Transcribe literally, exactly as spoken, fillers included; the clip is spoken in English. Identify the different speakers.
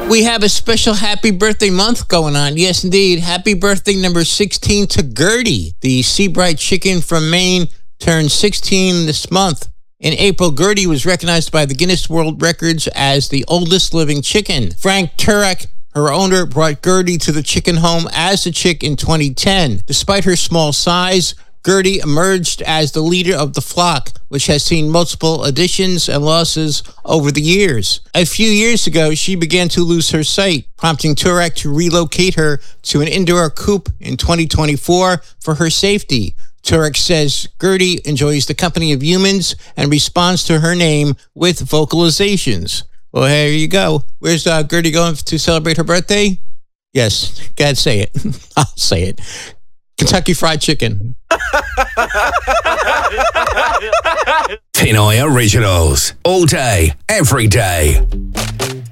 Speaker 1: We have a special happy birthday month going on. Yes, indeed. Happy birthday number sixteen to Gertie. The Seabright chicken from Maine turned sixteen this month. In April, Gertie was recognized by the Guinness World Records as the oldest living chicken. Frank Turek, her owner, brought Gertie to the chicken home as a chick in twenty ten. Despite her small size, Gertie emerged as the leader of the flock, which has seen multiple additions and losses over the years. A few years ago, she began to lose her sight, prompting Turek to relocate her to an indoor coop in twenty twenty-four for her safety. Turek says Gertie enjoys the company of humans and responds to her name with vocalizations. Well, here you go. Where's uh, Gertie going to celebrate her birthday? Yes, go ahead, say it. I'll say it. Kentucky Fried Chicken.
Speaker 2: Pinoy Originals. All day, every day.